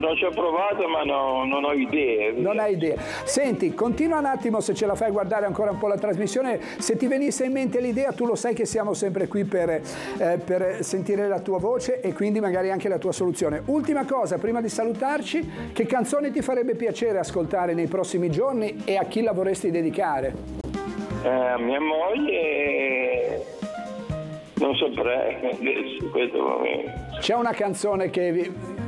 Non ci ho provato, ma non ho idee. Non hai idea. Senti, continua un attimo, se ce la fai guardare ancora un po' la trasmissione. Se ti venisse in mente l'idea, tu lo sai che siamo sempre qui per sentire la tua voce e quindi magari anche la tua soluzione. Ultima cosa, prima di salutarci, che canzone ti farebbe piacere ascoltare nei prossimi giorni e a chi la vorresti dedicare? A mia moglie, non saprei adesso in questo momento. C'è una canzone che